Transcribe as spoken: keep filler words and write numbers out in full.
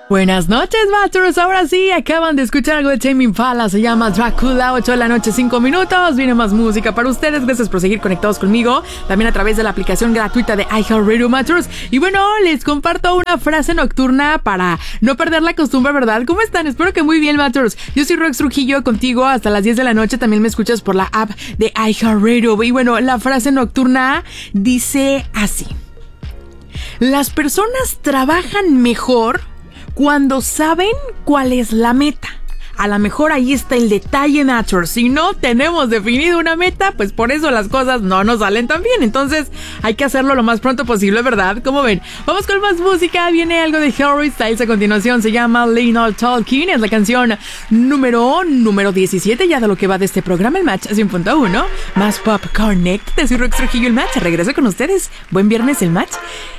Buenas noches, Masters. Ahora sí, acaban de escuchar algo de Tame Impala. Se llama Dracula, ocho de la noche, cinco minutos. Viene más música para ustedes. Gracias por seguir conectados conmigo. También a través de la aplicación gratuita de iHeartRadio, Masters. Y bueno, les comparto una frase nocturna para no perder la costumbre, ¿verdad? ¿Cómo están? Espero que muy bien, Masters. Yo soy Rox Trujillo, contigo hasta las diez de la noche. También me escuchas por la app de iHeartRadio. Y bueno, la frase nocturna dice así: las personas trabajan mejor cuando saben cuál es la meta. A lo mejor ahí está el detalle, Nature. Si no tenemos definido una meta, pues por eso las cosas no nos salen tan bien. Entonces hay que hacerlo lo más pronto posible, ¿verdad? ¿Cómo ven? Vamos con más música. Viene algo de Harry Styles a continuación. Se llama Leonard Talking. Es la canción número, número diecisiete ya de lo que va de este programa, el Match cien punto uno. Más Pop Connect. Te soy Rox Trujillo, el Match. Regreso con ustedes. Buen viernes, el Match.